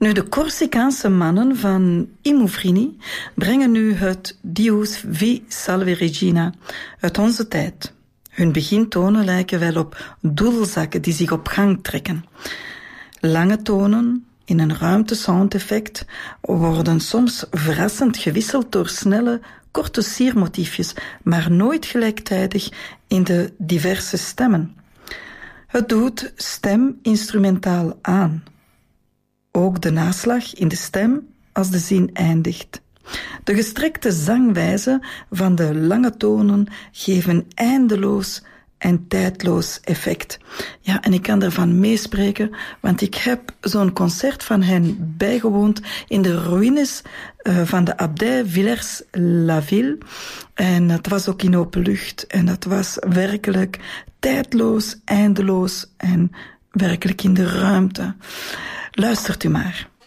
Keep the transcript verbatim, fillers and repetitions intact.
Nu, de Corsicaanse mannen van Imufrini brengen nu het Dius vi salve regina uit onze tijd. Hun begintonen lijken wel op doedelzakken die zich op gang trekken. Lange tonen in een ruimtesoundeffect worden soms verrassend gewisseld door snelle, korte siermotiefjes, maar nooit gelijktijdig in de diverse stemmen. Het doet stem instrumentaal aan. Ook de naslag in de stem als de zin eindigt. De gestrekte zangwijze van de lange tonen geven eindeloos en tijdloos effect. Ja, en ik kan daarvan meespreken, want ik heb zo'n concert van hen bijgewoond in de ruïnes uh, van de abdij Villers-la-Ville. En dat was ook in open lucht. En dat was werkelijk tijdloos, eindeloos en werkelijk in de ruimte. Luistert u maar.